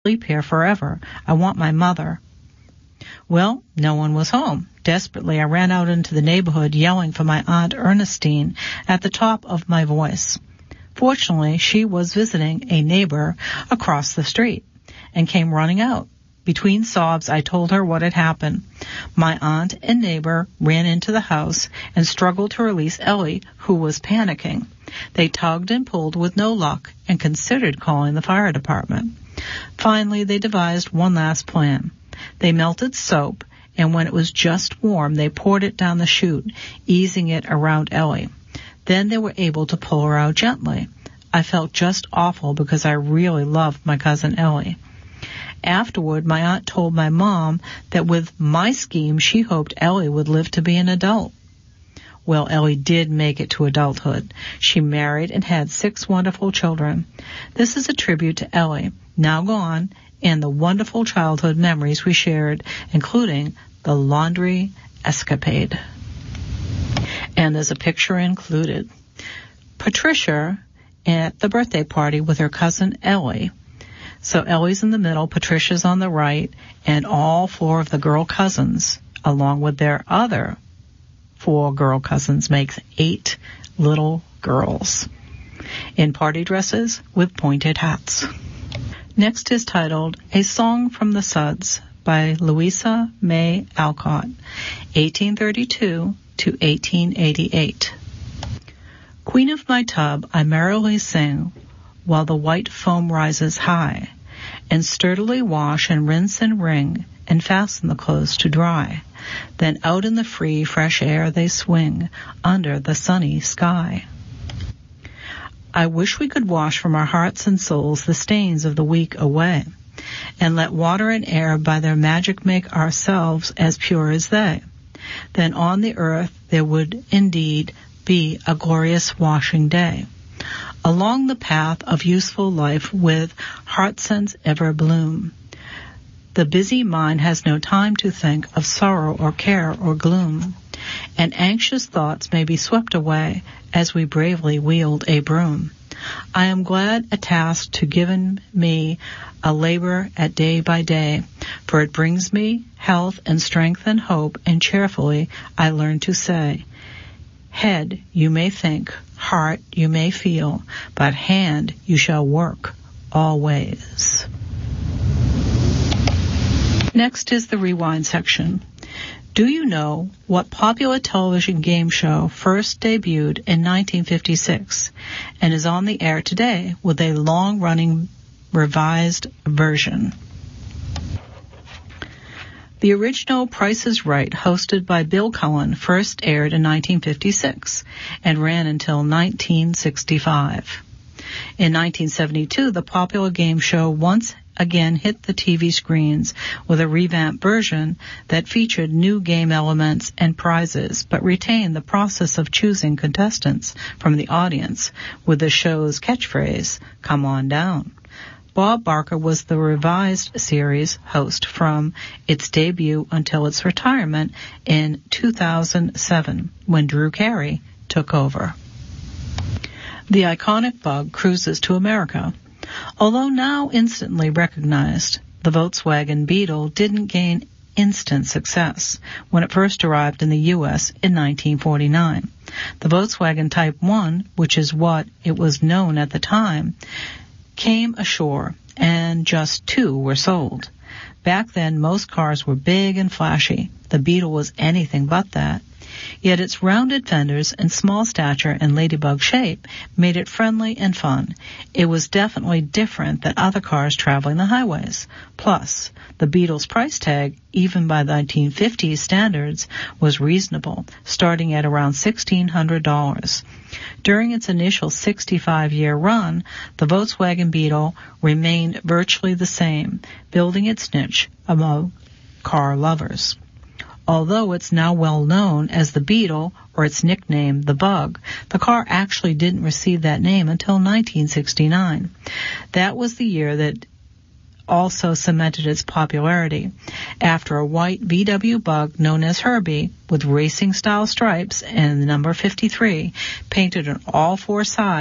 sleep here forever. I want my mother. Well, no one was home. Desperately, I ran out into the neighborhood yelling for my Aunt Ernestine at the top of my voice. Fortunately, she was visiting a neighbor across the street and came running out. Between sobs, I told her what had happened. My aunt and neighbor ran into the house and struggled to release Ellie, who was panicking. They tugged and pulled with no luck and considered calling the fire department. Finally, they devised one last plan. They melted soap, and when it was just warm, they poured it down the chute, easing it around Ellie. Then they were able to pull her out gently. I felt just awful because I really loved my cousin Ellie. Afterward, my aunt told my mom that with my scheme, she hoped Ellie would live to be an adult. Well, Ellie did make it to adulthood. She married and had 6 wonderful children. This is a tribute to Ellie, now gone, and the wonderful childhood memories we shared, including the laundry escapade. And there's a picture included. Patricia at the birthday party with her cousin Ellie. So Ellie's in the middle, Patricia's on the right, and all 4 of the girl cousins, along with their other 4 girl cousins, makes 8 little girls in party dresses with pointed hats. Next is titled A Song from the Suds by Louisa May Alcott, 1832 to 1888. Queen of my tub, I merrily sing, while the white foam rises high, and sturdily wash and rinse and wring, and fasten the clothes to dry. Then out in the free, fresh air they swing, under the sunny sky. I wish we could wash from our hearts and souls the stains of the week away, and let water and air by their magic make ourselves as pure as they. Then on the earth there would indeed be a glorious washing day. Along the path of useful life with heart scents ever bloom. The busy mind has no time to think of sorrow or care or gloom, and anxious thoughts may be swept away as we bravely wield a broom. I am glad a task to given me a labor at day by day, for it brings me health and strength and hope, and cheerfully I learn to say, head you may think, heart you may feel, but hand you shall work always. Next is the rewind section. Do you know what popular television game show first debuted in 1956 and is on the air today with a long-running revised version? The original Price is Right, hosted by Bill Cullen, first aired in 1956 and ran until 1965. In 1972, the popular game show once again hit the TV screens with a revamped version that featured new game elements and prizes, but retained the process of choosing contestants from the audience with the show's catchphrase, "Come on down." Bob Barker was the revised series host from its debut until its retirement in 2007, when Drew Carey took over. The iconic bug cruises to America. Although now instantly recognized, the Volkswagen Beetle didn't gain instant success when it first arrived in the U.S. in 1949. The Volkswagen Type 1, which is what it was known at the time, came ashore, and just 2 were sold. Back then, most cars were big and flashy. The Beetle was anything but that. Yet its rounded fenders and small stature and ladybug shape made it friendly and fun. It was definitely different than other cars traveling the highways. Plus, the Beetle's price tag, even by the 1950s standards, was reasonable, starting at around $1,600. During its initial 65-year run, the Volkswagen Beetle remained virtually the same, building its niche among car lovers. Although it's now well known as the Beetle, or its nickname, the Bug, the car actually didn't receive that name until 1969. That was the year that also cemented its popularity, after a white VW Bug known as Herbie, with racing-style stripes and the number 53 painted on all 4 sides,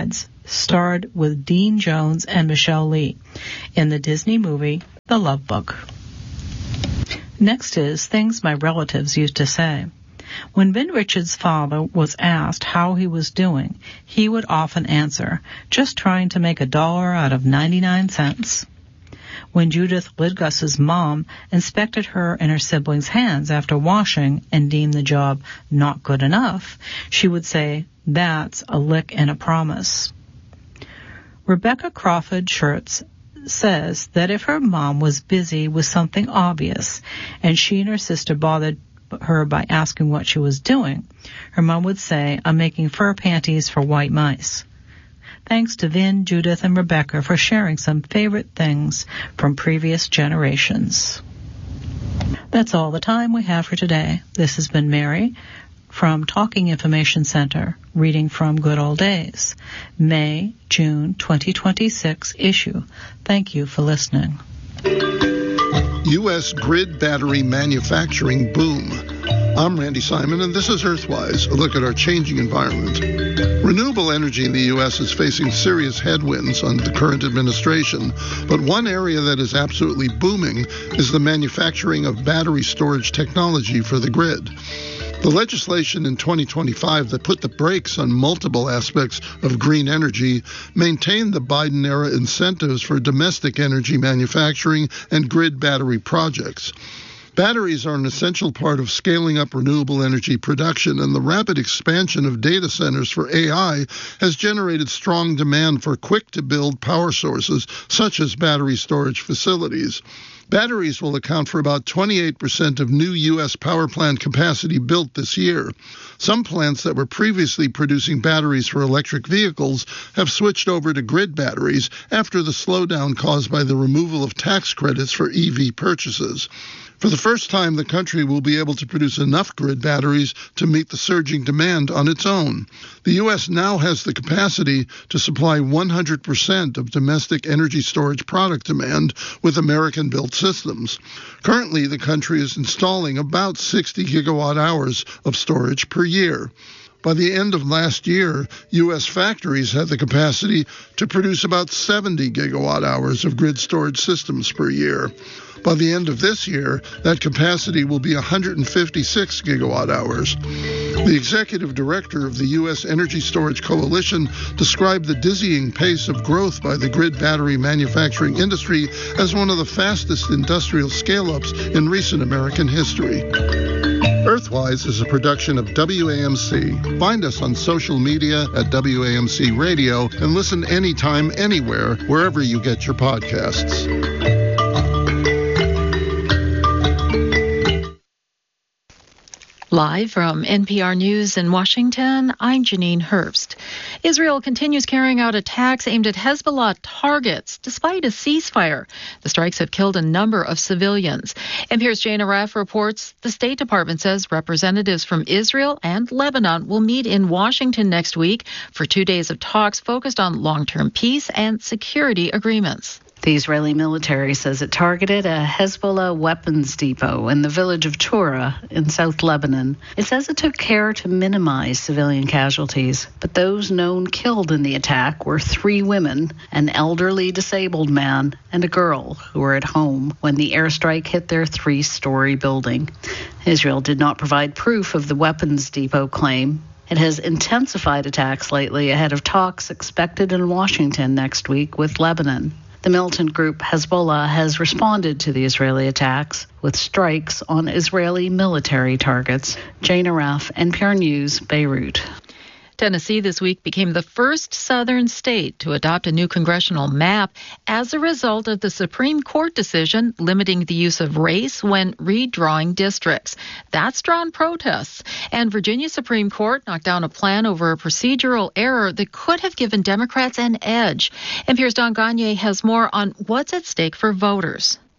starred with Dean Jones and Michelle Lee in the Disney movie The Love Bug. Next is Things My Relatives Used to Say. When Ben Richards' father was asked how he was doing, he would often answer, just trying to make $1 out of 99 cents. When Judith Lidgus's mom inspected her and her siblings' hands after washing and deemed the job not good enough, she would say, "That's a lick and a promise." Rebecca Crawford Schertz says that if her mom was busy with something obvious and she and her sister bothered her by asking what she was doing, her mom would say, "I'm making fur panties for white mice." Thanks to Vin, Judith, and Rebecca for sharing some favorite things from previous generations. That's all the time we have for today. This has been Mary from Talking Information Center, reading from Good Old Days, May, June 2026 issue. Thank you for listening. U.S. grid battery manufacturing boom. I'm Randy Simon, and this is Earthwise, a look at our changing environment. Renewable energy in the U.S. is facing serious headwinds under the current administration, but one area that is absolutely booming is the manufacturing of battery storage technology for the grid. The legislation in 2025 that put the brakes on multiple aspects of green energy maintained the Biden-era incentives for domestic energy manufacturing and grid battery projects. Batteries are an essential part of scaling up renewable energy production, and the rapid expansion of data centers for AI has generated strong demand for quick-to-build power sources, such as battery storage facilities. Batteries will account for about 28% of new U.S. power plant capacity built this year. Some plants that were previously producing batteries for electric vehicles have switched over to grid batteries after the slowdown caused by the removal of tax credits for EV purchases. For the first time, the country will be able to produce enough grid batteries to meet the surging demand on its own. The U.S. now has the capacity to supply 100% of domestic energy storage product demand with American-built systems. Currently, the country is installing about 60 gigawatt hours of storage per year. By the end of last year, U.S. factories had the capacity to produce about 70 gigawatt hours of grid storage systems per year. By the end of this year, that capacity will be 156 gigawatt hours. The executive director of the U.S. Energy Storage Coalition described the dizzying pace of growth by the grid battery manufacturing industry as one of the fastest industrial scale-ups in recent American history. Earthwise is a production of WAMC. Find us on social media at WAMC Radio and listen anytime, anywhere, wherever you get your podcasts. Live from NPR News in Washington, I'm Janine Herbst. Israel continues carrying out attacks aimed at Hezbollah targets despite a ceasefire. The strikes have killed a number of civilians. NPR's Jane Aref reports the State Department says representatives from Israel and Lebanon will meet in Washington next week for 2 days of talks focused on long-term peace and security agreements. The Israeli military says it targeted a Hezbollah weapons depot in the village of Tura in South Lebanon. It says it took care to minimize civilian casualties, but those known killed in the attack were 3 women, an elderly disabled man, and a girl who were at home when the airstrike hit their 3-story building. Israel did not provide proof of the weapons depot claim. It has intensified attacks lately ahead of talks expected in Washington next week with Lebanon. The militant group Hezbollah has responded to the Israeli attacks with strikes on Israeli military targets. Jane Aref, NPR News, Beirut. Tennessee this week became the first southern state to adopt a new congressional map as a result of the Supreme Court decision limiting the use of race when redrawing districts. That's drawn protests. And Virginia Supreme Court knocked down a plan over a procedural error that could have given Democrats an edge. NPR's Don Gagne has more on what's at stake for voters.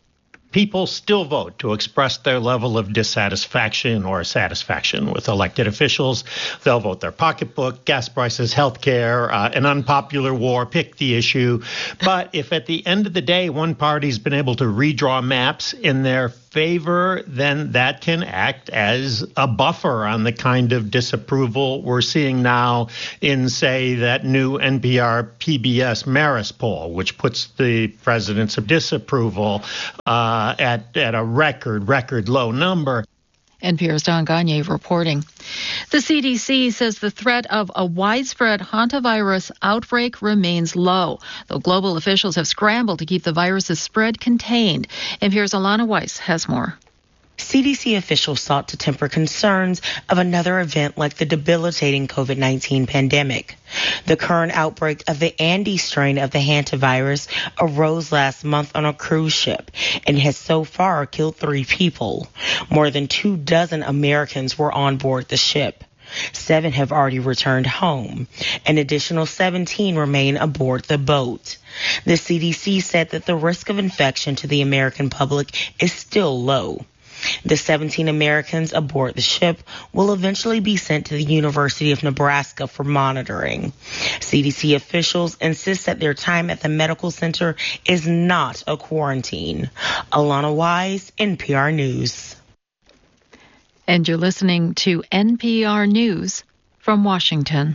people still vote to express their level of dissatisfaction or satisfaction with elected officials. They'll vote their pocketbook, gas prices, health care, an unpopular war, pick the issue. But if at the end of the day one party's been able to redraw maps in their favor, then that can act as a buffer on the kind of disapproval we're seeing now in, say, that new NPR PBS Marist poll, which puts the president's disapproval at a record low number. NPR's Don Gagné reporting. The CDC says the threat of a widespread hantavirus outbreak remains low, though global officials have scrambled to keep the virus's spread contained. NPR's Alana Weiss has more. CDC officials sought to temper concerns of another event like the debilitating COVID-19 pandemic. The current outbreak of the Andes strain of the hantavirus arose last month on a cruise ship and has so far killed 3 people. More than 24 Americans were on board the ship. 7 have already returned home. An additional 17 remain aboard the boat. The CDC said that the risk of infection to the American public is still low. The 17 Americans aboard the ship will eventually be sent to the University of Nebraska for monitoring. CDC officials insist that their time at the medical center is not a quarantine. Alana Wise, NPR News. And you're listening to NPR News from Washington.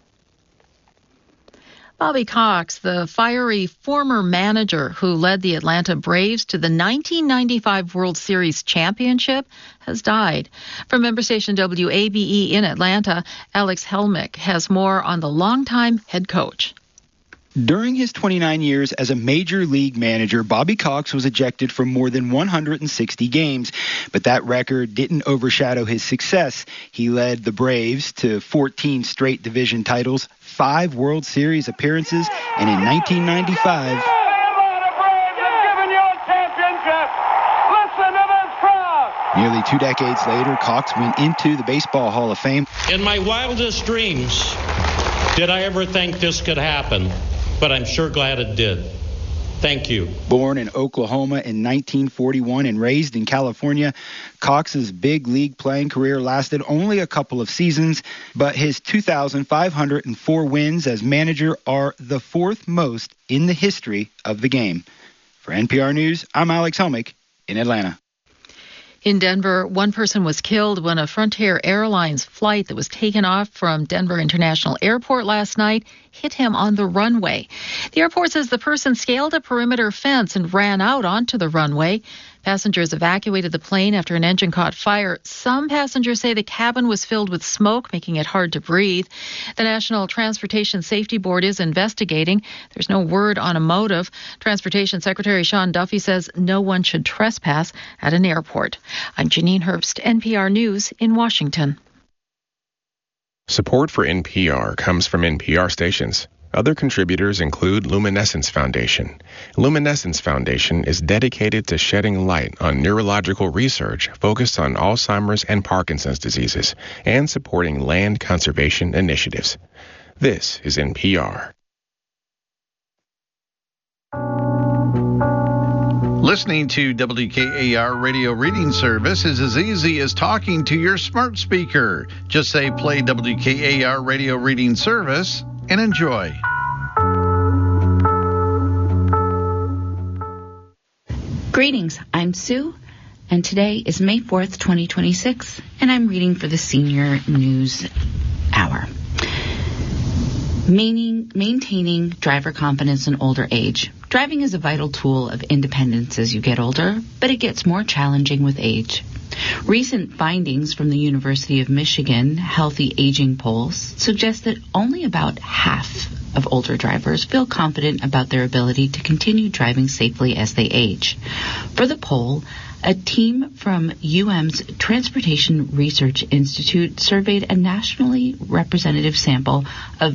Bobby Cox, the fiery former manager who led the Atlanta Braves to the 1995 World Series championship, has died. From member station WABE in Atlanta, Alex Helmick has more on the longtime head coach. During his 29 years as a major league manager, Bobby Cox was ejected from more than 160 games. But that record didn't overshadow his success. He led the Braves to 14 straight division titles, 5 World Series appearances, and in 1995... Nearly 2 decades later, Cox went into the Baseball Hall of Fame. In my wildest dreams, did I ever think this could happen? But I'm sure glad it did. Thank you. Born in Oklahoma in 1941 and raised in California, Cox's big league playing career lasted only a couple of seasons, but his 2,504 wins as manager are the 4th most in the history of the game. For NPR News, I'm Alex Helmick in Atlanta. In Denver, 1 person was killed when a Frontier Airlines flight that was taken off from Denver International Airport last night hit him on the runway. The airport says the person scaled a perimeter fence and ran out onto the runway. Passengers evacuated the plane after an engine caught fire. Some passengers say the cabin was filled with smoke, making it hard to breathe. The National Transportation Safety Board is investigating. There's no word on a motive. Transportation Secretary Sean Duffy says no one should trespass at an airport. I'm Janine Herbst, NPR News in Washington. Support for NPR comes from NPR stations. Other contributors include Luminescence Foundation. Luminescence Foundation is dedicated to shedding light on neurological research focused on Alzheimer's and Parkinson's diseases and supporting land conservation initiatives. This is NPR. Listening to WKAR Radio Reading Service is as easy as talking to your smart speaker. Just say play WKAR Radio Reading Service and enjoy. Greetings, I'm Sue, and today is May 4th, 2026, and I'm reading for the Senior News Hour. Maintaining driver confidence in older age. Driving is a vital tool of independence as you get older, but it gets more challenging with age. Recent findings from the University of Michigan Healthy Aging polls suggest that only about half of older drivers feel confident about their ability to continue driving safely as they age. For the poll, a team from UM's Transportation Research Institute surveyed a nationally representative sample of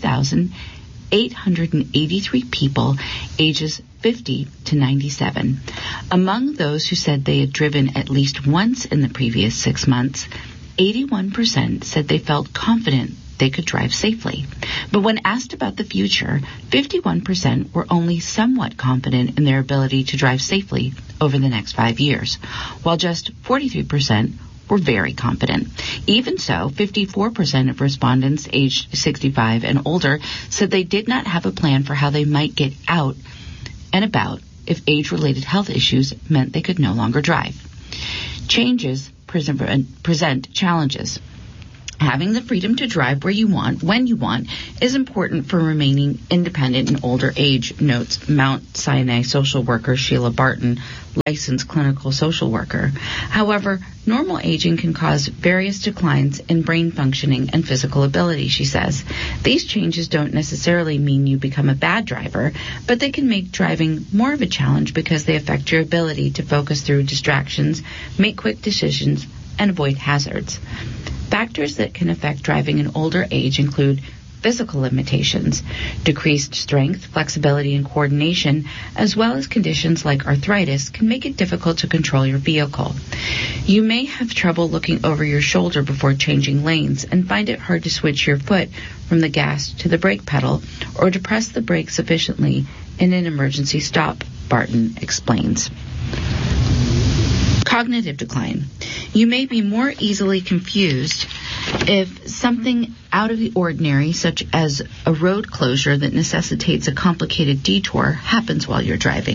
2,883 people ages 50 to 97. Among those who said they had driven at least once in the previous 6 months, 81% said they felt confident they could drive safely. But when asked about the future, 51% were only somewhat confident in their ability to drive safely over the next 5 years, while just 43% were very confident. Even so, 54% of respondents aged 65 and older said they did not have a plan for how they might get out and about if age-related health issues meant they could no longer drive. Changes present challenges. Having the freedom to drive where you want, when you want, is important for remaining independent in older age, notes Mount Sinai social worker Sheila Barton, licensed clinical social worker. However, normal aging can cause various declines in brain functioning and physical ability, she says. These changes don't necessarily mean you become a bad driver, but they can make driving more of a challenge because they affect your ability to focus through distractions, make quick decisions, and avoid hazards. Factors that can affect driving in older age include physical limitations, decreased strength, flexibility, and coordination, as well as conditions like arthritis can make it difficult to control your vehicle. You may have trouble looking over your shoulder before changing lanes and find it hard to switch your foot from the gas to the brake pedal or to press the brake sufficiently in an emergency stop, Barton explains. Cognitive decline. You may be more easily confused if something out of the ordinary, such as a road closure that necessitates a complicated detour, happens while you're driving.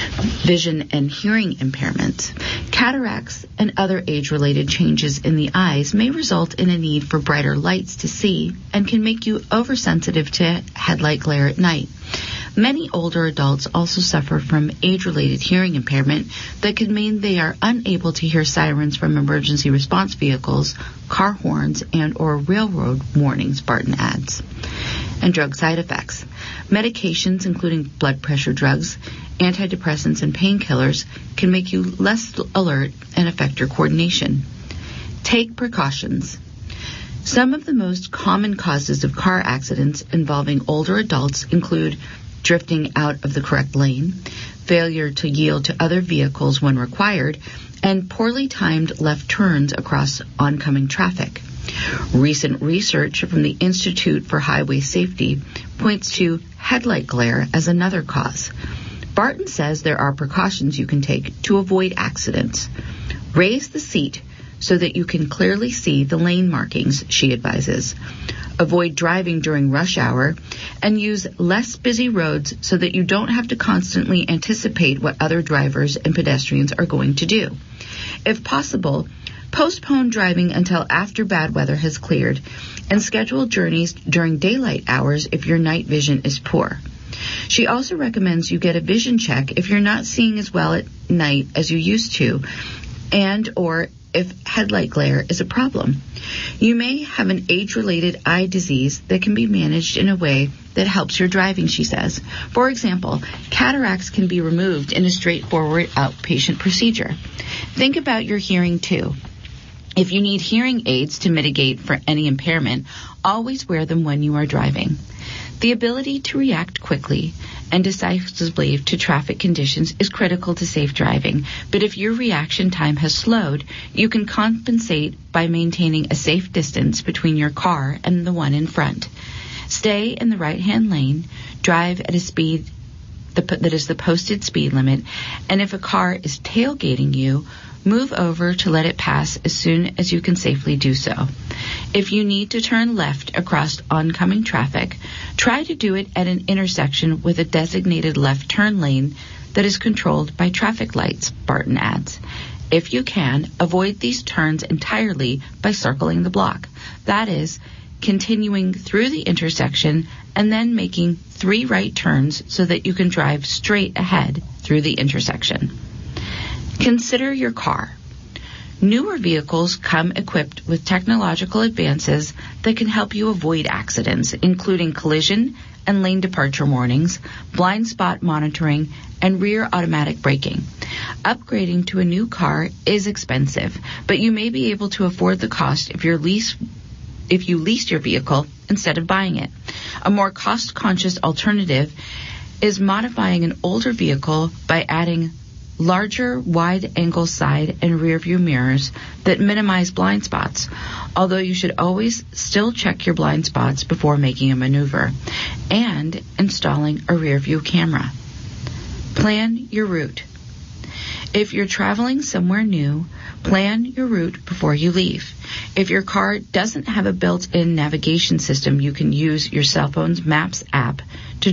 Vision and hearing impairments. Cataracts and other age-related changes in the eyes may result in a need for brighter lights to see and can make you oversensitive to headlight glare at night. Many older adults also suffer from age-related hearing impairment that can mean they are unable to hear sirens from emergency response vehicles, car horns, and or railroad warnings, Barton adds. And drug side effects. Medications, including blood pressure drugs, antidepressants, and painkillers, can make you less alert and affect your coordination. Take precautions. Some of the most common causes of car accidents involving older adults include drifting out of the correct lane, failure to yield to other vehicles when required, and poorly timed left turns across oncoming traffic. Recent research from the Institute for Highway Safety points to headlight glare as another cause. Barton says there are precautions you can take to avoid accidents. Raise the seat so that you can clearly see the lane markings, she advises. Avoid driving during rush hour, and use less busy roads so that you don't have to constantly anticipate what other drivers and pedestrians are going to do. If possible, postpone driving until after bad weather has cleared, and schedule journeys during daylight hours if your night vision is poor. She also recommends you get a vision check if you're not seeing as well at night as you used to, and or if headlight glare is a problem. You may have an age-related eye disease that can be managed in a way that helps your driving, she says. For example, cataracts can be removed in a straightforward outpatient procedure. Think about your hearing, too. If you need hearing aids to mitigate for any impairment, always wear them when you are driving. The ability to react quickly and decisively to traffic conditions is critical to safe driving, but if your reaction time has slowed, you can compensate by maintaining a safe distance between your car and the one in front. Stay in the right-hand lane, drive at a speed that is the posted speed limit, and if a car is tailgating you, move over to let it pass as soon as you can safely do so. If you need to turn left across oncoming traffic, try to do it at an intersection with a designated left turn lane that is controlled by traffic lights, Barton adds. If you can, avoid these turns entirely by circling the block. That is, continuing through the intersection and then making 3 right turns so that you can drive straight ahead through the intersection. Consider your car. Newer vehicles come equipped with technological advances that can help you avoid accidents, including collision and lane departure warnings, blind spot monitoring, and rear automatic braking. Upgrading to a new car is expensive, but you may be able to afford the cost if you lease your vehicle instead of buying it. A more cost-conscious alternative is modifying an older vehicle by adding larger wide-angle side and rear-view mirrors that minimize blind spots, although you should always still check your blind spots before making a maneuver, and installing a rear-view camera. Plan your route. If you're traveling somewhere new, plan your route before you leave. If your car doesn't have a built-in navigation system, you can use your cell phone's Maps app to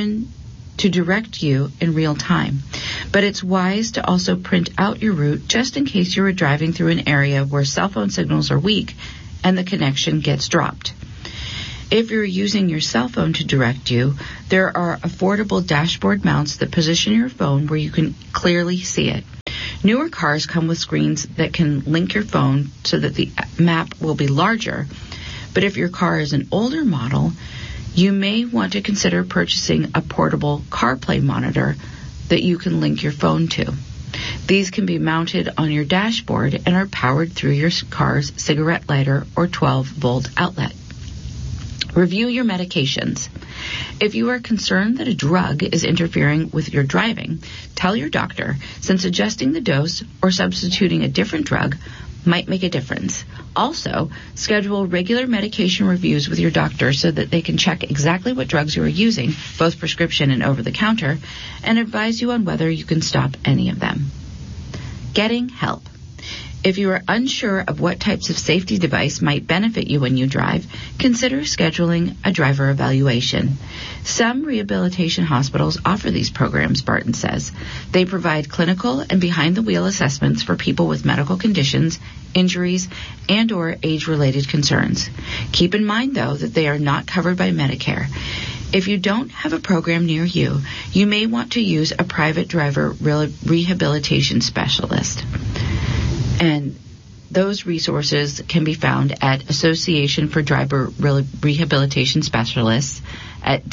direct you in real time. But it's wise to also print out your route just in case you are driving through an area where cell phone signals are weak and the connection gets dropped. If you're using your cell phone to direct you, there are affordable dashboard mounts that position your phone where you can clearly see it. Newer cars come with screens that can link your phone so that the map will be larger. But if your car is an older model, you may want to consider purchasing a portable CarPlay monitor that you can link your phone to. These can be mounted on your dashboard and are powered through your car's cigarette lighter or 12-volt outlet. Review your medications. If you are concerned that a drug is interfering with your driving, tell your doctor, since adjusting the dose or substituting a different drug might make a difference. Also, schedule regular medication reviews with your doctor so that they can check exactly what drugs you are using, both prescription and over-the-counter, and advise you on whether you can stop any of them. Getting help. If you are unsure of what types of safety device might benefit you when you drive, consider scheduling a driver evaluation. Some rehabilitation hospitals offer these programs, Barton says. They provide clinical and behind-the-wheel assessments for people with medical conditions, injuries, and/or age-related concerns. Keep in mind, though, that they are not covered by Medicare. If you don't have a program near you, you may want to use a private driver rehabilitation specialist. And those resources can be found at Association for Driver Rehabilitation Specialists at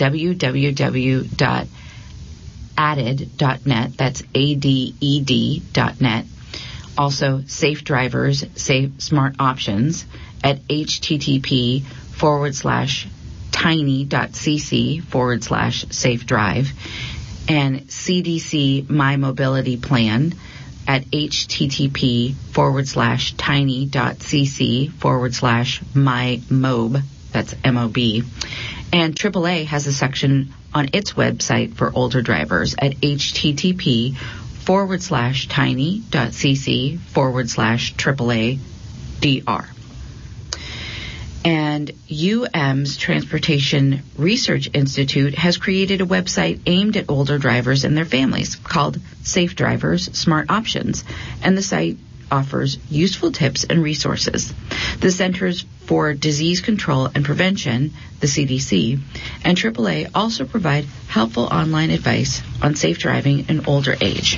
www.added.net. That's ADED.net. Also, Safe Drivers, Safe Smart Options at http://tiny.cc/safe drive, and CDC My Mobility Plan at http://tiny.cc/mymob, that's MOB. And AAA has a section on its website for older drivers at http://tiny.cc/AAA-DR. And UM's Transportation Research Institute has created a website aimed at older drivers and their families called Safe Drivers, Smart Options, and the site offers useful tips and resources. The Centers for Disease Control and Prevention, the CDC, and AAA also provide helpful online advice on safe driving in older age.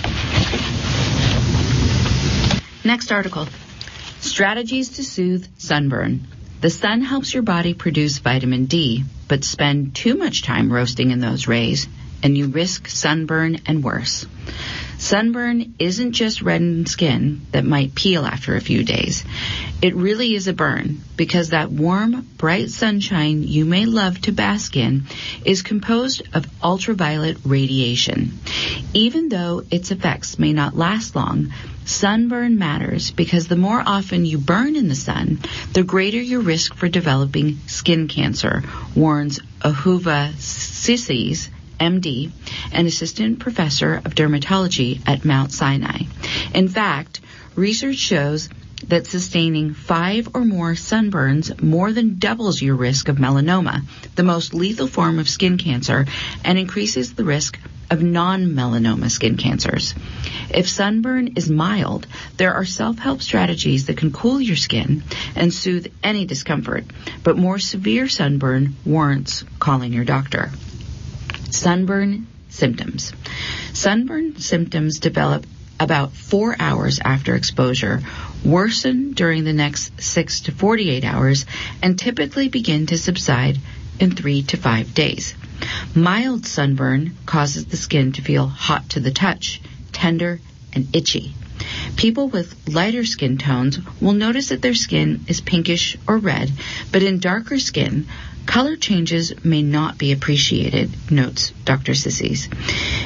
Next article, Strategies to Soothe Sunburn. The sun helps your body produce vitamin D, but spend too much time roasting in those rays, and you risk sunburn and worse. Sunburn isn't just reddened skin that might peel after a few days. It really is a burn, because that warm, bright sunshine you may love to bask in is composed of ultraviolet radiation. Even though its effects may not last long, sunburn matters because the more often you burn in the sun, the greater your risk for developing skin cancer, warns Ahuva Sissis, MD, an assistant professor of dermatology at Mount Sinai. In fact, research shows that sustaining 5 or more sunburns more than doubles your risk of melanoma, the most lethal form of skin cancer, and increases the risk of non-melanoma skin cancers. If sunburn is mild, there are self-help strategies that can cool your skin and soothe any discomfort, but more severe sunburn warrants calling your doctor. Sunburn symptoms. Sunburn symptoms develop about 4 hours after exposure, worsen during the next 6 to 48 hours, and typically begin to subside in 3 to 5 days. Mild sunburn causes the skin to feel hot to the touch, tender, and itchy. People with lighter skin tones will notice that their skin is pinkish or red, but in darker skin, color changes may not be appreciated, notes Dr. Sissis.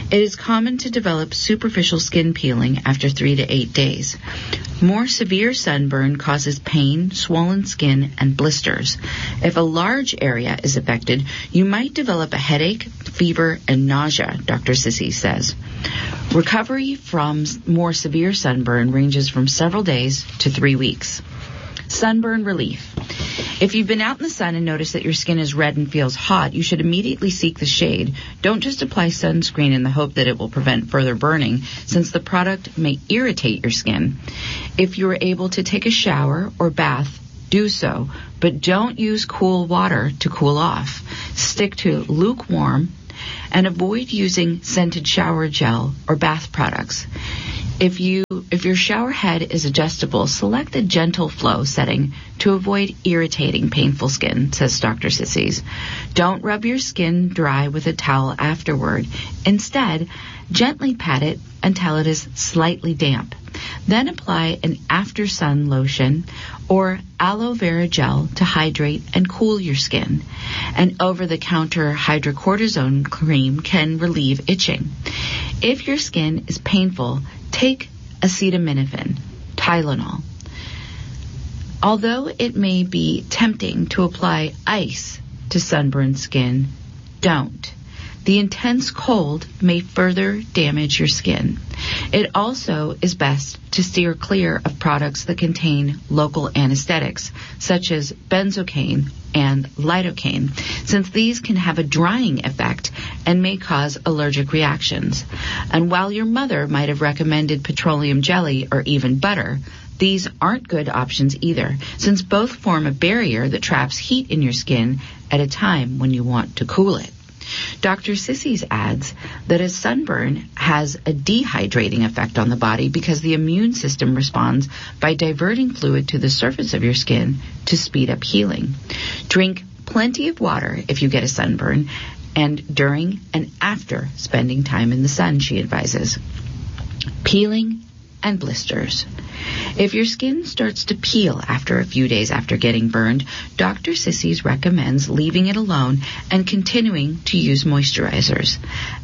It is common to develop superficial skin peeling after 3 to 8 days. More severe sunburn causes pain, swollen skin, and blisters. If a large area is affected, you might develop a headache, fever, and nausea, Dr. Sissy says. Recovery from more severe sunburn ranges from several days to 3 weeks. Sunburn relief. If you've been out in the sun and notice that your skin is red and feels hot, you should immediately seek the shade. Don't just apply sunscreen in the hope that it will prevent further burning, since the product may irritate your skin. If you are able to take a shower or bath, do so, but don't use cool water to cool off. Stick to lukewarm and avoid using scented shower gel or bath products. If your shower head is adjustable, select a gentle flow setting to avoid irritating, painful skin, says Dr. Sissy's. Don't rub your skin dry with a towel afterward. Instead, gently pat it until it is slightly damp. Then apply an after-sun lotion or aloe vera gel to hydrate and cool your skin. An over-the-counter hydrocortisone cream can relieve itching. If your skin is painful, take acetaminophen, Tylenol. Although it may be tempting to apply ice to sunburned skin, don't. The intense cold may further damage your skin. It also is best to steer clear of products that contain local anesthetics, such as benzocaine and lidocaine, since these can have a drying effect and may cause allergic reactions. And while your mother might have recommended petroleum jelly or even butter, these aren't good options either, since both form a barrier that traps heat in your skin at a time when you want to cool it. Dr. Sissy's adds that a sunburn has a dehydrating effect on the body because the immune system responds by diverting fluid to the surface of your skin to speed up healing. Drink plenty of water if you get a sunburn, and during and after spending time in the sun, she advises. Peeling and blisters. If your skin starts to peel after a few days after getting burned, Dr. Sissy's recommends leaving it alone and continuing to use moisturizers.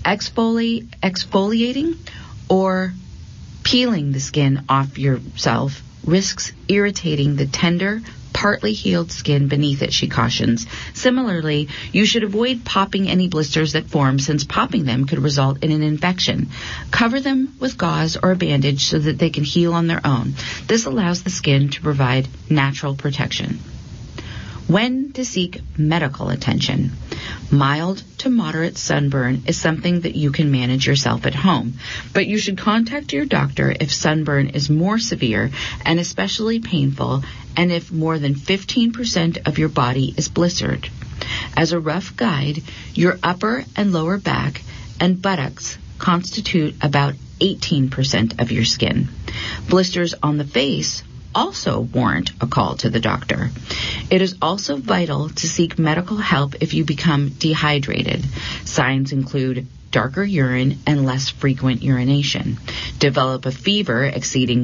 Exfoliating or peeling the skin off yourself risks irritating the tender, partly healed skin beneath it, she cautions. Similarly, you should avoid popping any blisters that form, since popping them could result in an infection. Cover them with gauze or a bandage so that they can heal on their own. This allows the skin to provide natural protection. When to seek medical attention. Mild to moderate sunburn is something that you can manage yourself at home, but you should contact your doctor if sunburn is more severe and especially painful, and if more than 15% of your body is blistered. As a rough guide, your upper and lower back and buttocks constitute about 18% of your skin. Blisters on the face also warrant a call to the doctor. It is also vital to seek medical help if you become dehydrated. Signs include darker urine and less frequent urination, develop a fever exceeding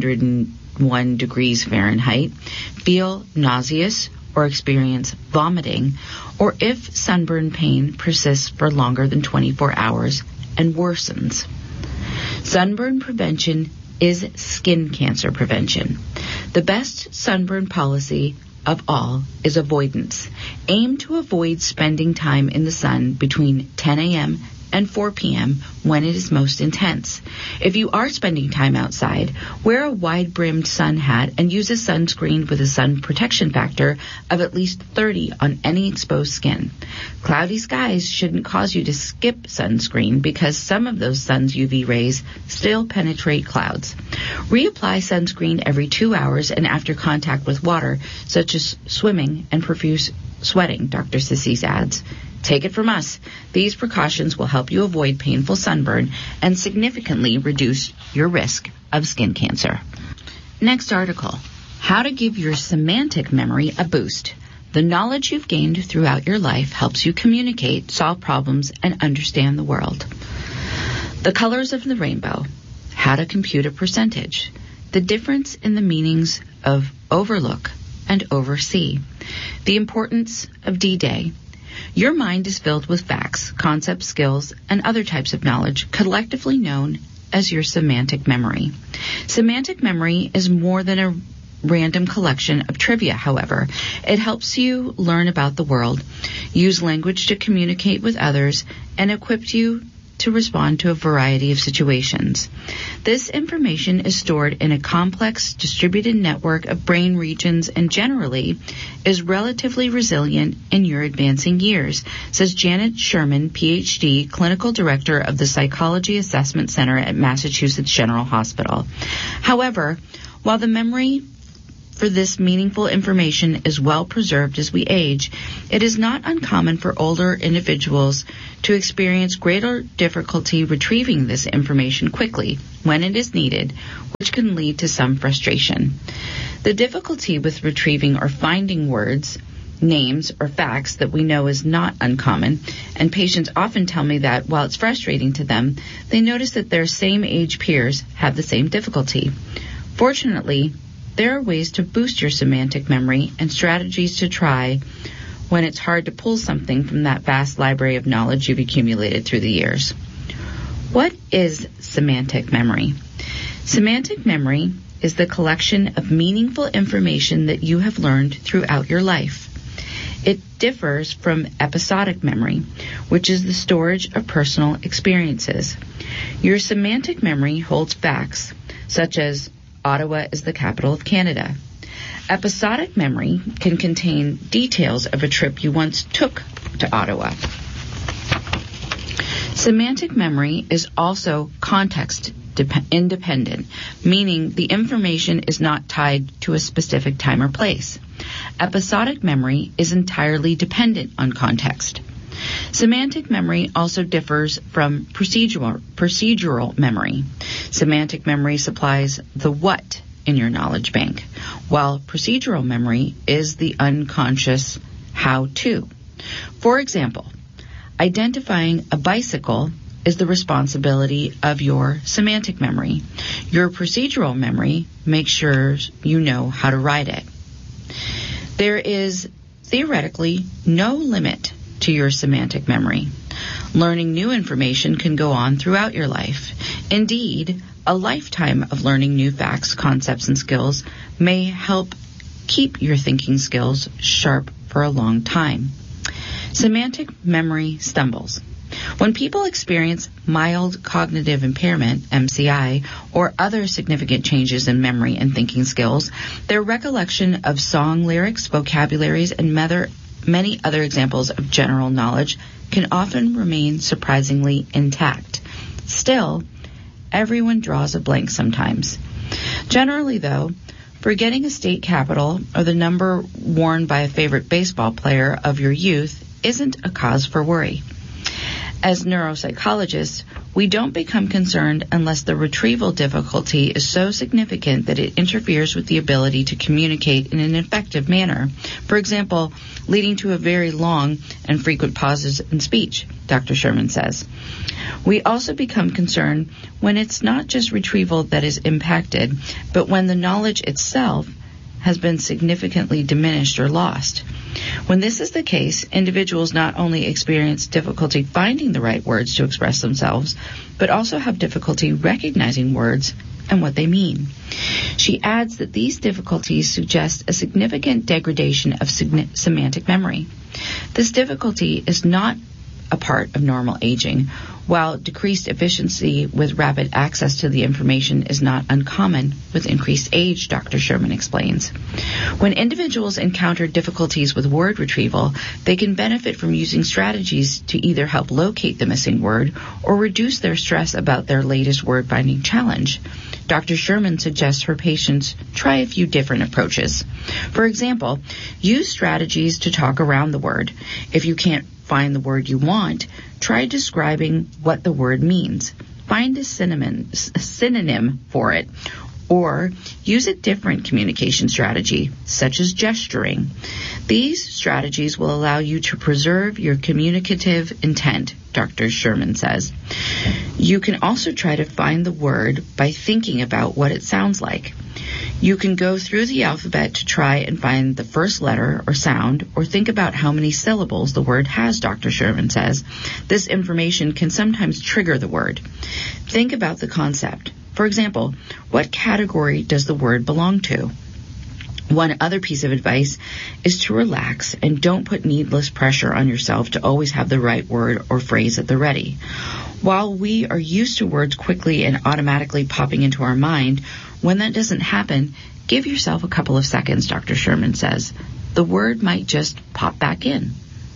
101 degrees Fahrenheit, feel nauseous or experience vomiting, or if sunburn pain persists for longer than 24 hours and worsens. Sunburn prevention is skin cancer prevention. The best sunburn policy of all is avoidance. Aim to avoid spending time in the sun between 10 a.m. and 4 p.m. when it is most intense. If you are spending time outside, wear a wide-brimmed sun hat and use a sunscreen with a sun protection factor of at least 30 on any exposed skin. Cloudy skies shouldn't cause you to skip sunscreen because some of those sun's UV rays still penetrate clouds. Reapply sunscreen every 2 hours and after contact with water, such as swimming and profuse sweating, Dr. Sissy's adds. Take it from us. These precautions will help you avoid painful sunburn and significantly reduce your risk of skin cancer. Next article, how to give your semantic memory a boost. The knowledge you've gained throughout your life helps you communicate, solve problems, and understand the world. The colors of the rainbow, how to compute a percentage. The difference in the meanings of overlook and oversee. The importance of D-Day. Your mind is filled with facts, concepts, skills, and other types of knowledge collectively known as your semantic memory. Semantic memory is more than a random collection of trivia, however. It helps you learn about the world, use language to communicate with others, and equip you to respond to a variety of situations. This information is stored in a complex, distributed network of brain regions and generally is relatively resilient in your advancing years, says Janet Sherman, Ph.D., Clinical Director of the Psychology Assessment Center at Massachusetts General Hospital. However, while the memory for this meaningful information is well preserved as we age, it is not uncommon for older individuals to experience greater difficulty retrieving this information quickly when it is needed, which can lead to some frustration. The difficulty with retrieving or finding words, names, or facts that we know is not uncommon, and patients often tell me that while it's frustrating to them, they notice that their same age peers have the same difficulty. Fortunately, there are ways to boost your semantic memory and strategies to try when it's hard to pull something from that vast library of knowledge you've accumulated through the years. What is semantic memory? Semantic memory is the collection of meaningful information that you have learned throughout your life. It differs from episodic memory, which is the storage of personal experiences. Your semantic memory holds facts, such as Ottawa is the capital of Canada. Episodic memory can contain details of a trip you once took to Ottawa. Semantic memory is also context independent, meaning the information is not tied to a specific time or place. Episodic memory is entirely dependent on context. Semantic memory also differs from procedural memory. Semantic memory supplies the what in your knowledge bank, while procedural memory is the unconscious how-to. For example, identifying a bicycle is the responsibility of your semantic memory. Your procedural memory makes sure you know how to ride it. There is theoretically no limit to your semantic memory. Learning new information can go on throughout your life. Indeed, a lifetime of learning new facts, concepts, and skills may help keep your thinking skills sharp for a long time. Semantic memory stumbles. When people experience mild cognitive impairment, MCI, or other significant changes in memory and thinking skills, their recollection of song lyrics, vocabularies, and many other examples of general knowledge can often remain surprisingly intact. Still, everyone draws a blank sometimes. Generally, though, forgetting a state capital or the number worn by a favorite baseball player of your youth isn't a cause for worry. As neuropsychologists, we don't become concerned unless the retrieval difficulty is so significant that it interferes with the ability to communicate in an effective manner. For example, leading to a very long and frequent pauses in speech, Dr. Sherman says. We also become concerned when it's not just retrieval that is impacted, but when the knowledge itself has been significantly diminished or lost. When this is the case, individuals not only experience difficulty finding the right words to express themselves, but also have difficulty recognizing words and what they mean. She adds that these difficulties suggest a significant degradation of semantic memory. This difficulty is not a part of normal aging, while decreased efficiency with rapid access to the information is not uncommon with increased age, Dr. Sherman explains. When individuals encounter difficulties with word retrieval, they can benefit from using strategies to either help locate the missing word or reduce their stress about their latest word-finding challenge. Dr. Sherman suggests her patients try a few different approaches. For example, use strategies to talk around the word. If you can't find the word you want, try describing what the word means. Find a synonym for it, or use a different communication strategy, such as gesturing. These strategies will allow you to preserve your communicative intent, Dr. Sherman says. You can also try to find the word by thinking about what it sounds like. You can go through the alphabet to try and find the first letter or sound, or think about how many syllables the word has, Dr. Sherman says. This information can sometimes trigger the word. Think about the concept. For example, what category does the word belong to? One other piece of advice is to relax and don't put needless pressure on yourself to always have the right word or phrase at the ready. While we are used to words quickly and automatically popping into our mind, when that doesn't happen, give yourself a couple of seconds, Dr. Sherman says. The word might just pop back in.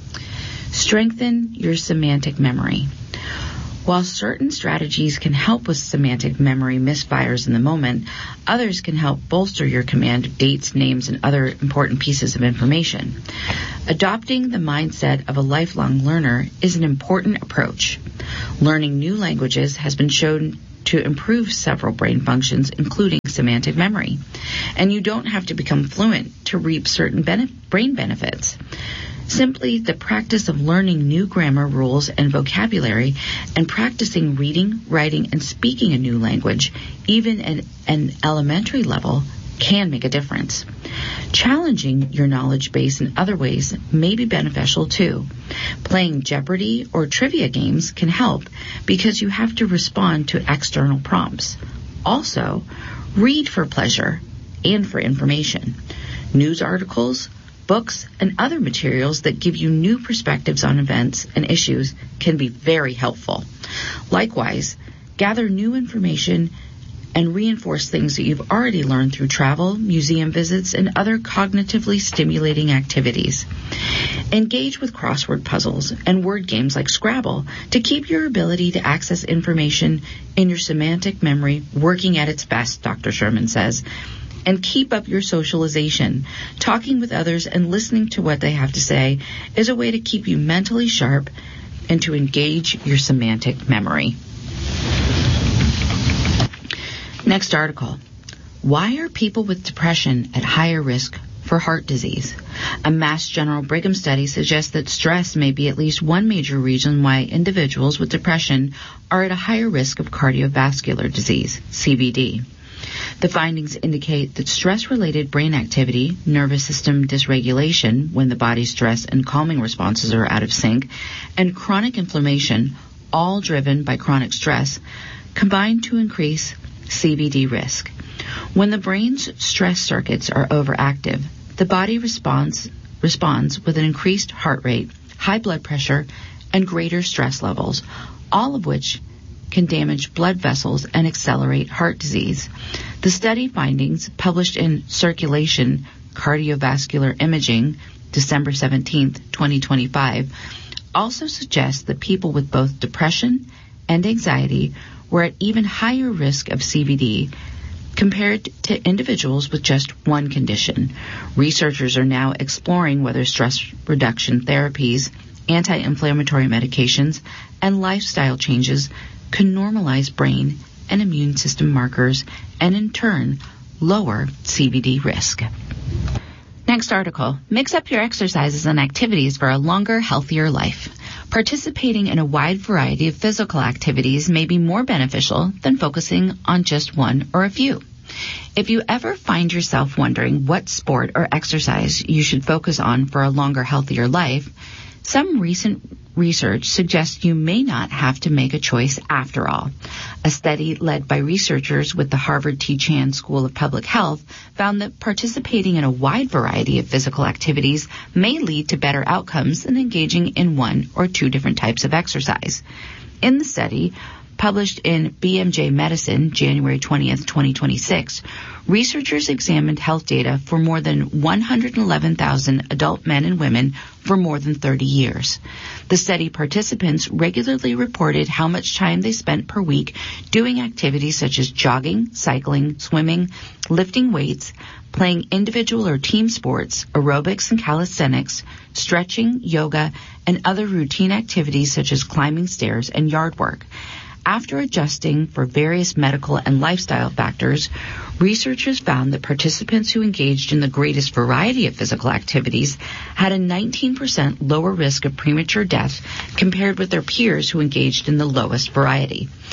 Strengthen your semantic memory. While certain strategies can help with semantic memory misfires in the moment, others can help bolster your command of dates, names, and other important pieces of information. Adopting the mindset of a lifelong learner is an important approach. Learning new languages has been shown to improve several brain functions, including semantic memory. And you don't have to become fluent to reap certain brain benefits. Simply the practice of learning new grammar rules and vocabulary and practicing reading, writing, and speaking a new language, even at an elementary level, can make a difference. Challenging your knowledge base in other ways may be beneficial too. Playing Jeopardy or trivia games can help because you have to respond to external prompts. Also, read for pleasure and for information. News articles, books, and other materials that give you new perspectives on events and issues can be very helpful. Likewise, gather new information and reinforce things that you've already learned through travel, museum visits, and other cognitively stimulating activities. Engage with crossword puzzles and word games like Scrabble to keep your ability to access information in your semantic memory working at its best, Dr. Sherman says. And keep up your socialization. Talking with others and listening to what they have to say is a way to keep you mentally sharp and to engage your semantic memory. Next article. Why are people with depression at higher risk for heart disease? A Mass General Brigham study suggests that stress may be at least one major reason why individuals with depression are at a higher risk of cardiovascular disease, CVD. The findings indicate that stress-related brain activity, nervous system dysregulation when the body's stress and calming responses are out of sync, and chronic inflammation, all driven by chronic stress, combine to increase CVD risk. When the brain's stress circuits are overactive, the body responds with an increased heart rate, high blood pressure, and greater stress levels, all of which can damage blood vessels and accelerate heart disease. The study findings, published in Circulation Cardiovascular Imaging, December 17, 2025, also suggest that people with both depression and anxiety were at even higher risk of CVD compared to individuals with just one condition. Researchers are now exploring whether stress reduction therapies, anti-inflammatory medications, and lifestyle changes can normalize brain and immune system markers and in turn lower CVD risk. Next article. Mix up your exercises and activities for a longer, healthier life. Participating in a wide variety of physical activities may be more beneficial than focusing on just one or a few. If you ever find yourself wondering what sport or exercise you should focus on for a longer, healthier life, some recent research suggests you may not have to make a choice after all. A study led by researchers with the Harvard T. Chan School of Public Health found that participating in a wide variety of physical activities may lead to better outcomes than engaging in one or two different types of exercise. In the study, published in BMJ Medicine, January 20th, 2026, researchers examined health data for more than 111,000 adult men and women for more than 30 years. The study participants regularly reported how much time they spent per week doing activities such as jogging, cycling, swimming, lifting weights, playing individual or team sports, aerobics and calisthenics, stretching, yoga, and other routine activities such as climbing stairs and yard work. After adjusting for various medical and lifestyle factors, researchers found that participants who engaged in the greatest variety of physical activities had a 19% lower risk of premature death compared with their peers who engaged in the lowest variety.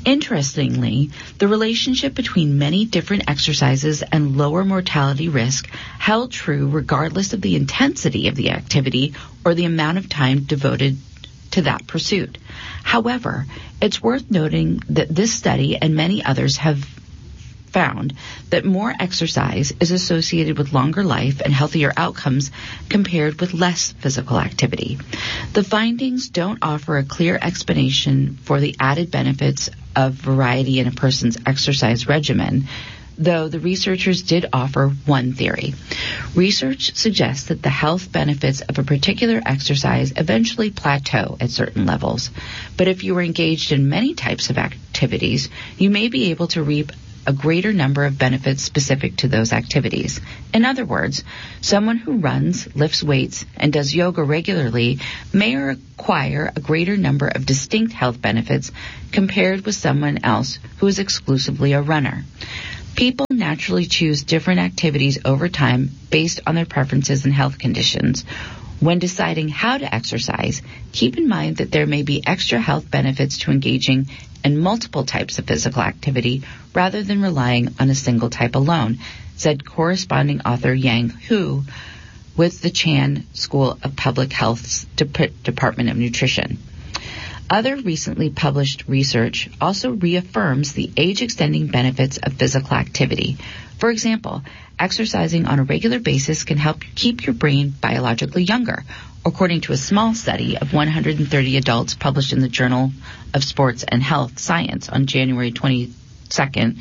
Interestingly, the relationship between many different exercises and lower mortality risk held true regardless of the intensity of the activity or the amount of time devoted to that pursuit. However, it's worth noting that this study and many others have found that more exercise is associated with longer life and healthier outcomes compared with less physical activity. The findings don't offer a clear explanation for the added benefits of variety in a person's exercise regimen, though the researchers did offer one theory. Research suggests that the health benefits of a particular exercise eventually plateau at certain levels. But if you are engaged in many types of activities, you may be able to reap a greater number of benefits specific to those activities. In other words, someone who runs, lifts weights, and does yoga regularly may acquire a greater number of distinct health benefits compared with someone else who is exclusively a runner. People naturally choose different activities over time based on their preferences and health conditions. When deciding how to exercise, keep in mind that there may be extra health benefits to engaging in multiple types of physical activity rather than relying on a single type alone, said corresponding author Yang Hu with the Chan School of Public Health's Department of Nutrition. Other recently published research also reaffirms the age-extending benefits of physical activity. For example, exercising on a regular basis can help keep your brain biologically younger, according to a small study of 130 adults published in the Journal of Sports and Health Science on January 22nd,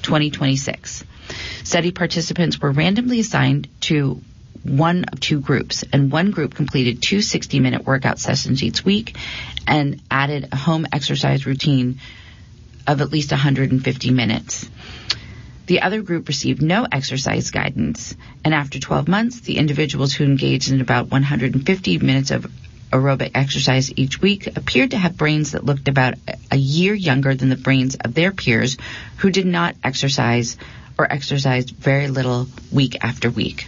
2026. Study participants were randomly assigned to one of two groups, and one group completed 2 60-minute workout sessions each week and added a home exercise routine of at least 150 minutes. The other group received no exercise guidance, and after 12 months, the individuals who engaged in about 150 minutes of aerobic exercise each week appeared to have brains that looked about a year younger than the brains of their peers who did not exercise or exercised very little week after week.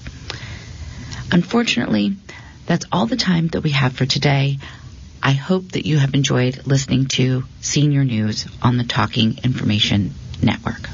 Unfortunately, that's all the time that we have for today. I hope that you have enjoyed listening to Senior News on the Talking Information Network.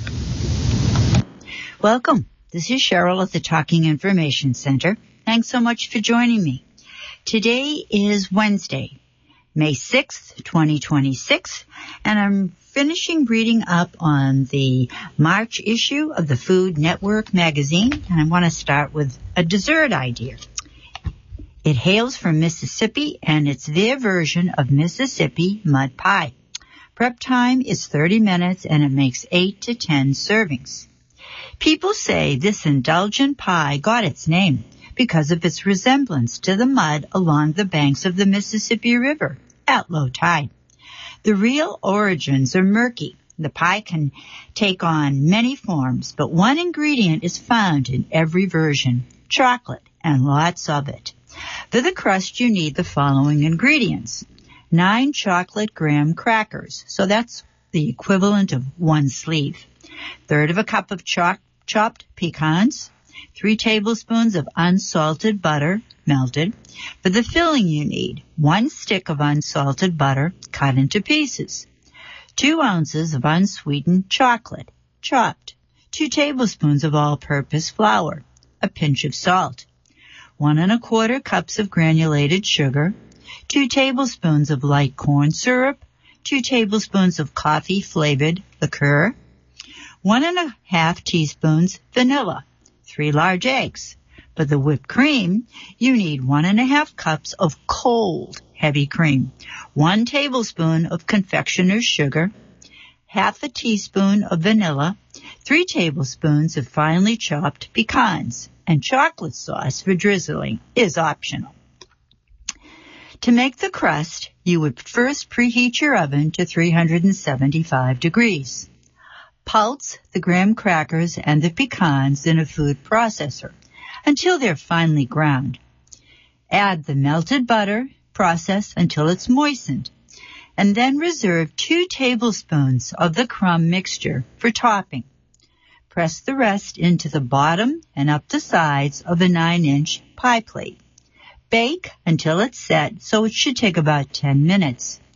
Welcome. This is Cheryl at the Talking Information Center. Thanks so much for joining me. Today is Wednesday, May 6th, 2026, and I'm finishing reading up on the March issue of the Food Network magazine, and I want to start with a dessert idea. It hails from Mississippi, and it's their version of Mississippi mud pie. Prep time is 30 minutes, and it makes 8 to 10 servings. People say this indulgent pie got its name because of its resemblance to the mud along the banks of the Mississippi River at low tide. The real origins are murky. The pie can take on many forms, but one ingredient is found in every version: chocolate, and lots of it. For the crust, you need the following ingredients: 9 chocolate graham crackers, so that's the equivalent of 1 sleeve, 1/3 of a cup of chopped pecans, 3 tablespoons of unsalted butter, melted. For the filling, you need 1 stick of unsalted butter cut into pieces, 2 ounces of unsweetened chocolate, chopped, 2 tablespoons of all-purpose flour, a pinch of salt, 1 1/4 cups of granulated sugar, 2 tablespoons of light corn syrup, 2 tablespoons of coffee-flavored liqueur, 1 1/2 teaspoons vanilla, 3 large eggs. For the whipped cream, you need 1 1/2 cups of cold, heavy cream, 1 tablespoon of confectioner's sugar, 1/2 teaspoon of vanilla, 3 tablespoons of finely chopped pecans, and chocolate sauce for drizzling is optional. To make the crust, you would first preheat your oven to 375 degrees. Pulse the graham crackers and the pecans in a food processor until they're finely ground. Add the melted butter, process until it's moistened, and then reserve 2 tablespoons of the crumb mixture for topping. Press the rest into the bottom and up the sides of a 9-inch pie plate. Bake until it's set, so it should take about 10 minutes.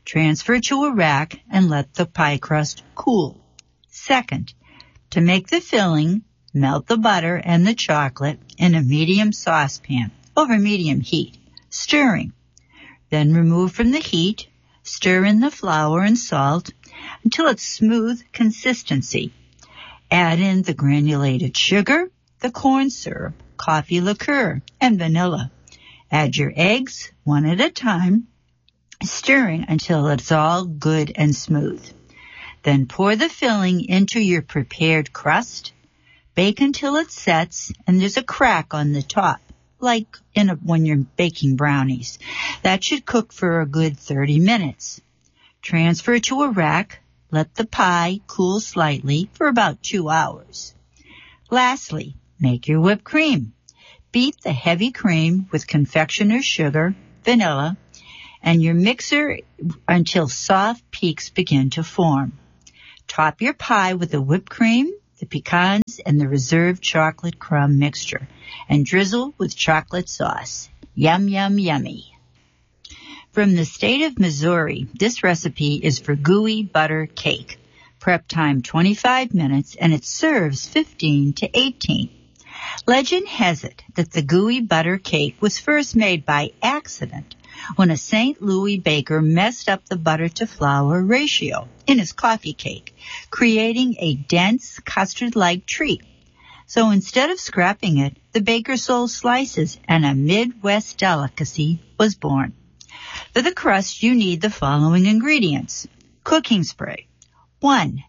Transfer to a rack and let the pie crust cool. Second, to make the filling, melt the butter and the chocolate in a medium saucepan over medium heat, stirring. Then remove from the heat, stir in the flour and salt until it's smooth consistency. Add in the granulated sugar, the corn syrup, coffee liqueur, and vanilla. Add your eggs one at a time, stirring until it's all good and smooth. Then pour the filling into your prepared crust. Bake until it sets and there's a crack on the top, like when you're baking brownies. That should cook for a good 30 minutes. Transfer to a rack. Let the pie cool slightly for about 2 hours. Lastly, make your whipped cream. Beat the heavy cream with confectioner's sugar, vanilla, and your mixer until soft peaks begin to form. Top your pie with the whipped cream, the pecans, and the reserved chocolate crumb mixture, and drizzle with chocolate sauce. Yum, yum, yummy. From the state of Missouri, this recipe is for gooey butter cake. Prep time 25 minutes, and it serves 15 to 18. Legend has it that the gooey butter cake was first made by accident when a St. Louis baker messed up the butter to flour ratio in his coffee cake, creating a dense custard-like treat. So instead of scrapping it, the baker sold slices and a Midwest delicacy was born. For the crust, you need the following ingredients. Cooking spray. 1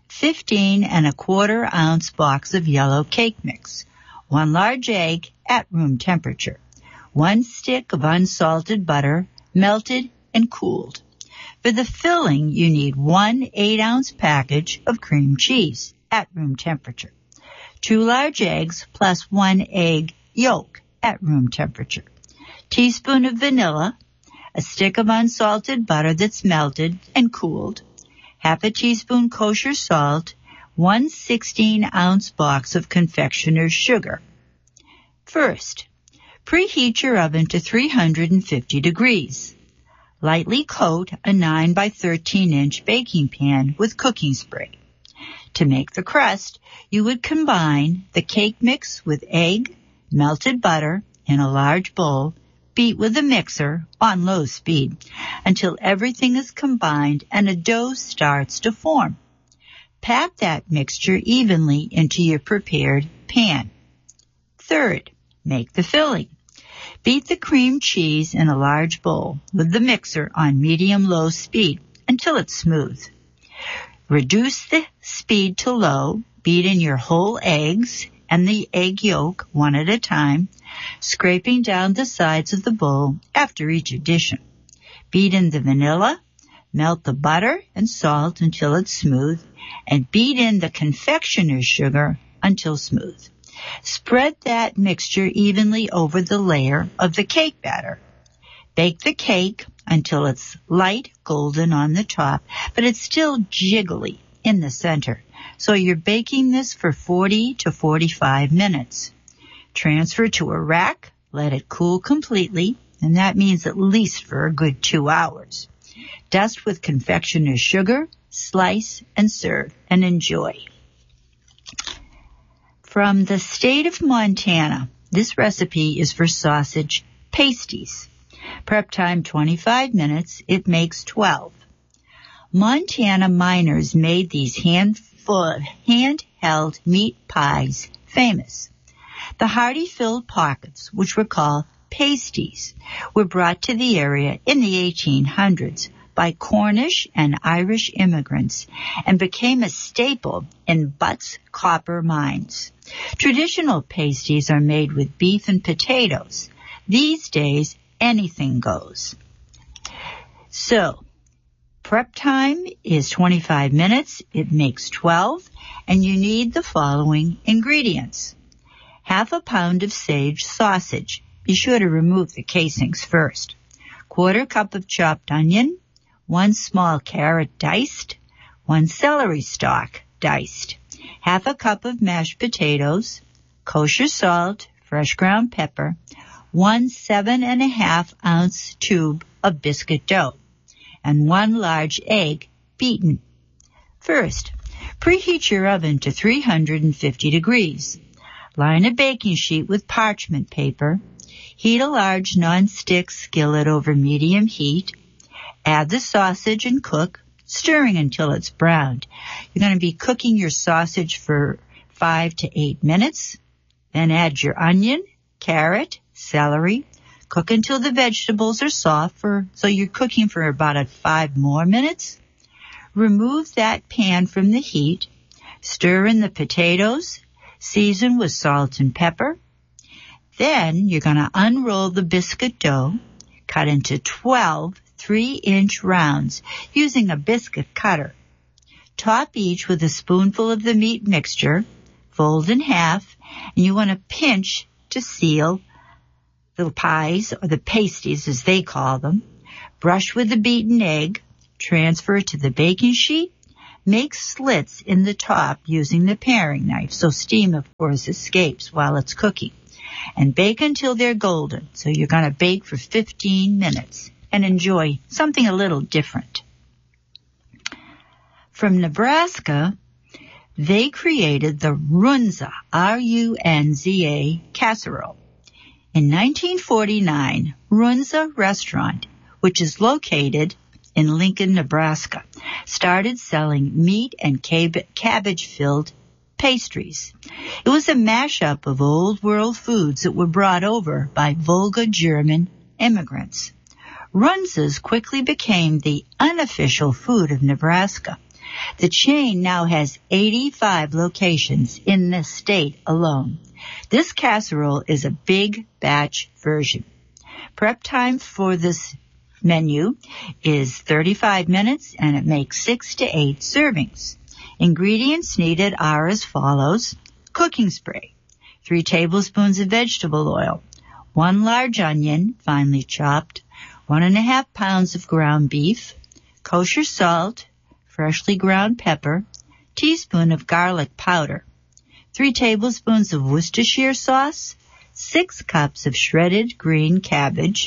15¼ ounce box of yellow cake mix. 1 large egg at room temperature. 1 stick of unsalted butter, melted and cooled. For the filling, you need 1 8-ounce package of cream cheese at room temperature. 2 large eggs plus 1 egg yolk at room temperature. Teaspoon of vanilla. A stick of unsalted butter that's melted and cooled. Half a teaspoon kosher salt. 1 16-ounce box of confectioner's sugar. First, preheat your oven to 350 degrees. Lightly coat a 9 by 13-inch baking pan with cooking spray. To make the crust, you would combine the cake mix with egg, melted butter in a large bowl, beat with a mixer on low speed until everything is combined and a dough starts to form. Pat that mixture evenly into your prepared pan. Third, make the filling. Beat the cream cheese in a large bowl with the mixer on medium-low speed until it's smooth. Reduce the speed to low, beat in your whole eggs and the egg yolk one at a time, scraping down the sides of the bowl after each addition. Beat in the vanilla, melt the butter and salt until it's smooth, and beat in the confectioner's sugar until smooth. Spread that mixture evenly over the layer of the cake batter. Bake the cake until it's light golden on the top, but it's still jiggly in the center. So you're baking this for 40 to 45 minutes. Transfer to a rack, let it cool completely, and that means at least for a good 2 hours. Dust with confectioner's sugar, slice, and serve, and enjoy. From the state of Montana, this recipe is for sausage pasties. Prep time 25 minutes, it makes 12. Montana miners made these handheld meat pies famous. The hearty-filled pockets, which were called pasties, were brought to the area in the 1800s by Cornish and Irish immigrants and became a staple in Butts copper mines. Traditional pasties are made with beef and potatoes. These days, anything goes. So, prep time is 25 minutes. It makes 12, and you need the following ingredients. Half a pound of sage sausage. Be sure to remove the casings first. 1/4 cup of chopped onion. 1 small carrot diced. 1 celery stalk diced. Half a cup of mashed potatoes. Kosher salt. Fresh ground pepper. 1 7½ ounce tube of biscuit dough. and 1 large egg beaten. First, preheat your oven to 350 degrees. Line a baking sheet with parchment paper. Heat a large non-stick skillet over medium heat. Add the sausage and cook, stirring until it's browned. You're going to be cooking your sausage for 5 to 8 minutes. Then add your onion, carrot, celery. Cook until the vegetables are soft, so you're cooking for about 5 more minutes. Remove that pan from the heat. Stir in the potatoes. Season with salt and pepper. Then you're going to unroll the biscuit dough. Cut into 12 3-inch rounds using a biscuit cutter. Top each with a spoonful of the meat mixture. Fold in half, and you want to pinch to seal the pies, or the pasties as they call them. Brush with the beaten egg. Transfer to the baking sheet. Make slits in the top using the paring knife so steam, of course, escapes while it's cooking. And bake until they're golden. So you're going to bake for 15 minutes and enjoy something a little different. From Nebraska, they created the Runza, R-U-N-Z-A, casserole. In 1949, Runza Restaurant, which is located in Lincoln, Nebraska, started selling meat and cabbage-filled pastries. It was a mashup of old world foods that were brought over by Volga German immigrants. Runzas quickly became the unofficial food of Nebraska. The chain now has 85 locations in this state alone. This casserole is a big batch version. Prep time for this menu is 35 minutes, and it makes 6 to 8 servings. Ingredients needed are as follows: cooking spray, 3 tablespoons of vegetable oil, 1 large onion, finely chopped, 1.5 pounds of ground beef, kosher salt, freshly ground pepper, teaspoon of garlic powder, 3 tablespoons of Worcestershire sauce, 6 cups of shredded green cabbage,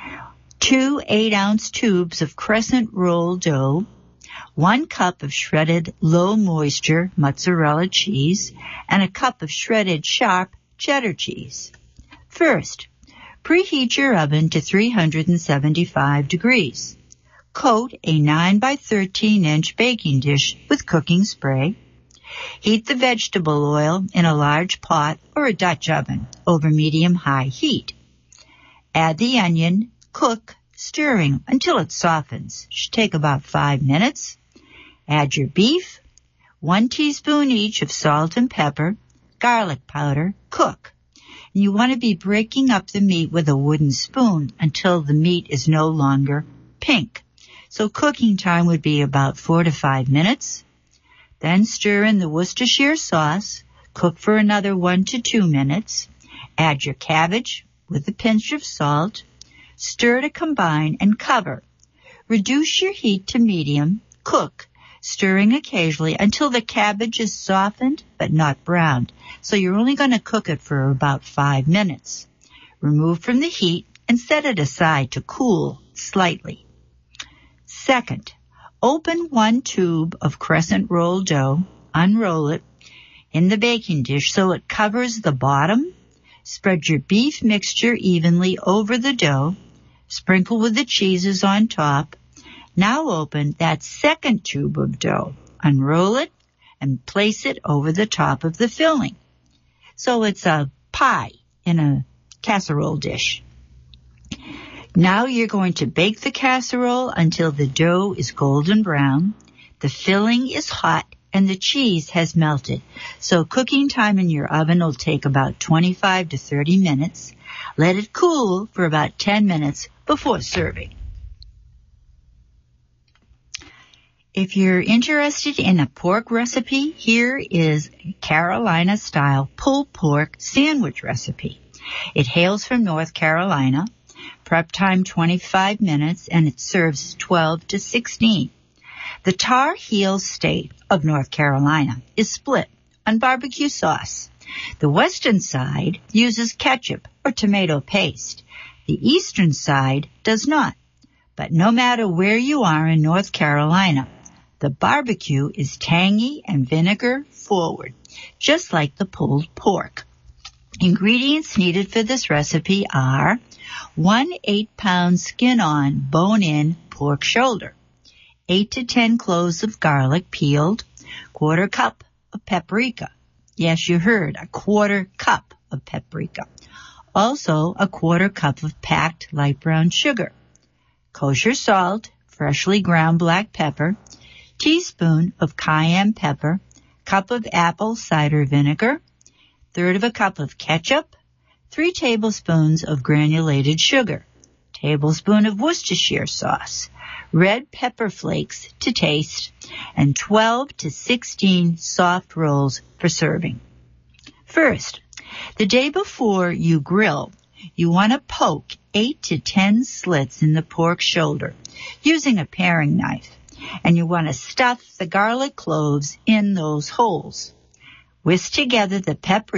2 8-ounce tubes of crescent roll dough, 1 cup of shredded low-moisture mozzarella cheese, and a cup of shredded sharp cheddar cheese. First, preheat your oven to 375 degrees. Coat a 9 by 13-inch baking dish with cooking spray. Heat the vegetable oil in a large pot or a Dutch oven over medium-high heat. Add the onion. Cook, stirring until it softens. It should take about 5 minutes. Add your beef, 1 teaspoon each of salt and pepper, garlic powder. Cook. And you want to be breaking up the meat with a wooden spoon until the meat is no longer pink. So cooking time would be about 4 to 5 minutes. Then stir in the Worcestershire sauce. Cook for another 1 to 2 minutes. Add your cabbage with a pinch of salt. Stir to combine and cover. Reduce your heat to medium. Cook, stirring occasionally until the cabbage is softened but not browned. So you're only going to cook it for about 5 minutes. Remove from the heat and set it aside to cool slightly. Second, open 1 tube of crescent roll dough. Unroll it in the baking dish so it covers the bottom. Spread your beef mixture evenly over the dough. Sprinkle with the cheeses on top. Now open that second tube of dough. Unroll it and place it over the top of the filling. So it's a pie in a casserole dish. Now you're going to bake the casserole until the dough is golden brown. The filling is hot and the cheese has melted. So cooking time in your oven will take about 25 to 30 minutes. Let it cool for about 10 minutes before serving. If you're interested in a pork recipe, here is a Carolina-style pulled pork sandwich recipe. It hails from North Carolina. Prep time 25 minutes, and it serves 12 to 16. The Tar Heel state of North Carolina is split on barbecue sauce. The western side uses ketchup or tomato paste. The eastern side does not. But no matter where you are in North Carolina, the barbecue is tangy and vinegar forward, just like the pulled pork. Ingredients needed for this recipe are 1 8-pound skin-on, bone-in pork shoulder, 8 to 10 cloves of garlic peeled, 1/4 cup of paprika. Yes, you heard, 1/4 cup of paprika. Also, 1/4 cup of packed light brown sugar, kosher salt, freshly ground black pepper, teaspoon of cayenne pepper, cup of apple cider vinegar, 1/3 cup of ketchup, 3 tablespoons of granulated sugar, tablespoon of Worcestershire sauce, red pepper flakes to taste, and 12 to 16 soft rolls for serving. First, the day before you grill, you want to poke 8 to 10 slits in the pork shoulder using a paring knife, and you want to stuff the garlic cloves in those holes. Whisk together the paprika